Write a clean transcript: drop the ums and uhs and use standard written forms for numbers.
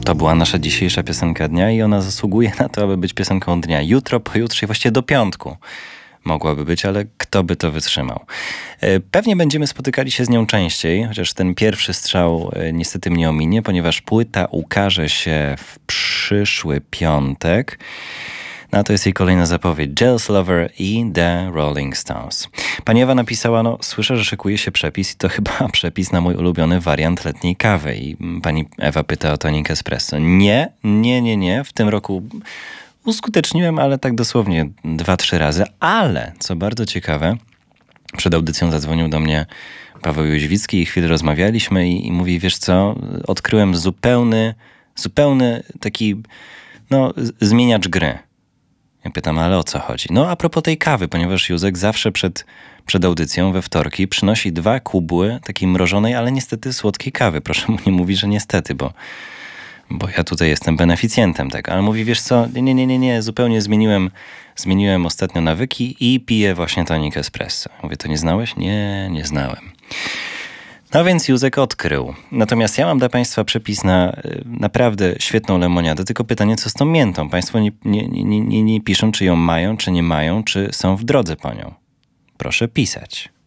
To była nasza dzisiejsza piosenka dnia i ona zasługuje na to, aby być piosenką dnia. Jutro, pojutrze i właściwie do piątku mogłaby być, ale kto by to wytrzymał? Pewnie będziemy spotykali się z nią częściej, chociaż ten pierwszy strzał niestety mnie ominie, ponieważ płyta ukaże się w przyszły piątek. No a to jest jej kolejna zapowiedź. Jealous Lover i The Rolling Stones. Pani Ewa napisała, słyszę, że szykuje się przepis i to chyba przepis na mój ulubiony wariant letniej kawy. I pani Ewa pyta o tonik espresso. Nie. W tym roku uskuteczniłem, ale tak dosłownie 2-3 razy. Ale, co bardzo ciekawe, przed audycją zadzwonił do mnie Paweł Jóźwicki i chwilę rozmawialiśmy i mówi, wiesz co, odkryłem zupełny taki, zmieniacz gry. Ja pytam, ale o co chodzi? A propos tej kawy, ponieważ Józek zawsze przed audycją we wtorki przynosi 2 kubły takiej mrożonej, ale niestety słodkiej kawy. Proszę mu nie mówić, że niestety, bo ja tutaj jestem beneficjentem tego. Ale mówi, wiesz co, nie, zupełnie zmieniłem ostatnio nawyki i piję właśnie tonik espresso. Mówię, to nie znałeś? Nie znałem. No więc Józek odkrył. Natomiast ja mam dla Państwa przepis na naprawdę świetną lemoniadę, tylko pytanie, co z tą miętą? Państwo nie piszą, czy ją mają, czy nie mają, czy są w drodze po nią. Proszę pisać.